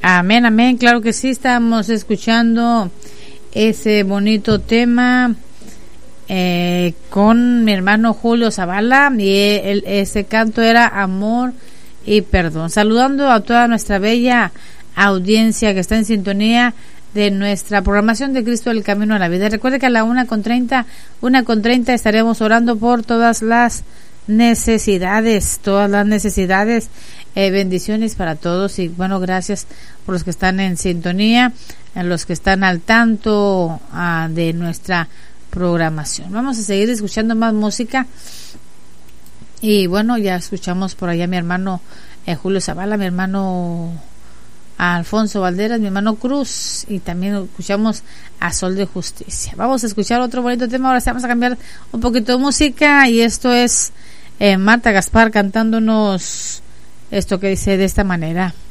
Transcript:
Amén, amén, claro que sí, estamos escuchando ese bonito tema con mi hermano Julio Zavala, y ese canto era Amor y Perdón. Saludando a toda nuestra bella audiencia que está en sintonía de nuestra programación de Cristo el Camino a la Vida. Recuerde que a la 1:30 estaremos orando por todas las necesidades, bendiciones para todos. Y bueno, gracias por los que están en sintonía, a los que están al tanto de nuestra programación. Vamos a seguir escuchando más música. Y bueno, ya escuchamos por allá a mi hermano Julio Zavala, mi hermano Alfonso Valderas, mi hermano Cruz, y también escuchamos a Sol de Justicia. Vamos a escuchar otro bonito tema. Ahora sí vamos a cambiar un poquito de música, y esto es Marta Gaspar cantándonos esto que dice de esta manera.